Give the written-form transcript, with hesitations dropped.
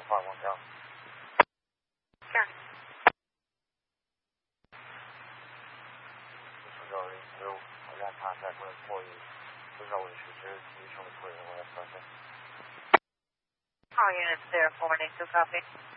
151 Sure. This is already through. I got contact with employees. There's no issues here. Can you show me clearly what that's something? All units there, forwarding to copy.